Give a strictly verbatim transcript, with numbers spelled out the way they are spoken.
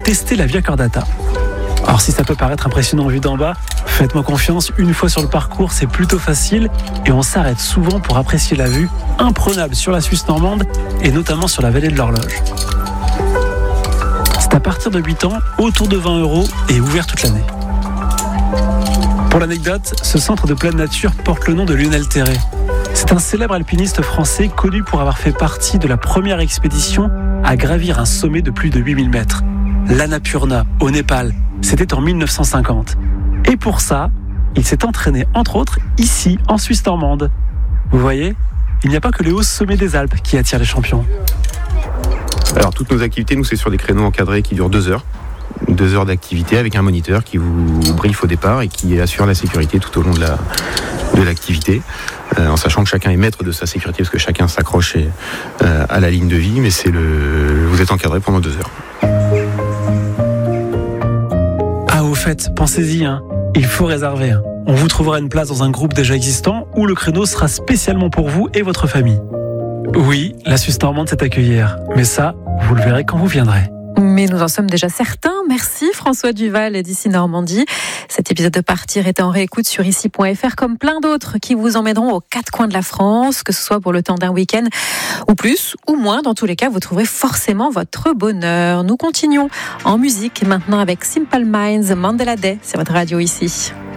tester la Via Cordata. Alors si ça peut paraître impressionnant vu d'en bas, faites-moi confiance, une fois sur le parcours, c'est plutôt facile et on s'arrête souvent pour apprécier la vue imprenable sur la Suisse normande et notamment sur la vallée de l'Horloge. C'est à partir de huit ans, autour de vingt euros et ouvert toute l'année. Pour l'anecdote, ce centre de pleine nature porte le nom de Lionel Terré. C'est un célèbre alpiniste français connu pour avoir fait partie de la première expédition à gravir un sommet de plus de huit mille mètres, l'Annapurna, au Népal. C'était en mille neuf cent cinquante. Et pour ça, il s'est entraîné, entre autres, ici, en Suisse normande. Vous voyez, il n'y a pas que les hauts sommets des Alpes qui attirent les champions. Alors, toutes nos activités, nous, c'est sur des créneaux encadrés qui durent deux heures. Deux heures d'activité avec un moniteur qui vous briefe au départ et qui assure la sécurité tout au long de, la, de l'activité. Euh, en sachant que chacun est maître de sa sécurité parce que chacun s'accroche et, euh, à la ligne de vie, mais c'est le, vous êtes encadré pendant deux heures. Ah, au fait, pensez-y, hein, il faut réserver. Hein. On vous trouvera une place dans un groupe déjà existant où le créneau sera spécialement pour vous et votre famille. Oui, la Suisse normande c'est accueillir, mais ça, vous le verrez quand vous viendrez. Mais nous en sommes déjà certains. Merci François Duval d'Ici Normandie. Cet épisode de Partir est en réécoute sur ici point f r comme plein d'autres qui vous emmèneront aux quatre coins de la France, que ce soit pour le temps d'un week-end ou plus ou moins. Dans tous les cas, vous trouverez forcément votre bonheur. Nous continuons en musique maintenant avec Simple Minds, Mandela Day sur votre radio ici.